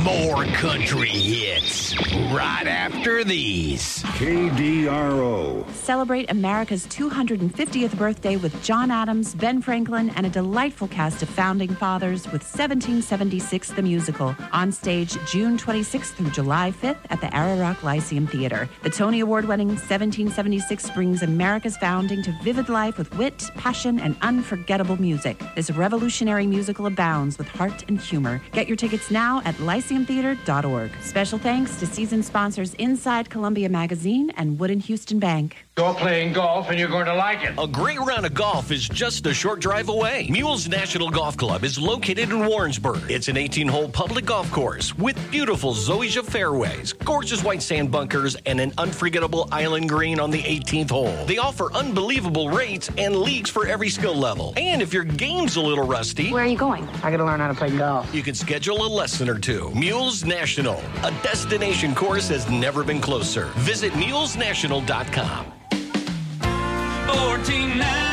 More country hits right after these. KDRO. Celebrate America's 250th birthday with John Adams, Ben Franklin, and a delightful cast of founding fathers with 1776 the Musical on stage June 26th through July 5th at the Ararock Lyceum Theater. The Tony Award-winning 1776 brings America's founding to vivid life with wit, passion, and unforgettable music. This revolutionary musical abounds with heart and humor. Get your tickets now at lyceumtheater.org. Special thanks to season sponsors Inside Columbia Magazine and Wood & Houston Bank. You're playing golf and you're going to like it. A great round of golf is just a short drive away. Mules National Golf Club is located in Warrensburg. It's an 18-hole public golf course with beautiful zoysia fairways, gorgeous white sand bunkers, and an unforgettable island green on the 18th hole. They offer unbelievable rates and leagues for every skill level. And if your game's a little rusty, where are you going? I got to learn how to play golf. You can schedule a lesson or two. Mules National, a destination course has never been closer. Visit mulesnational.com. 14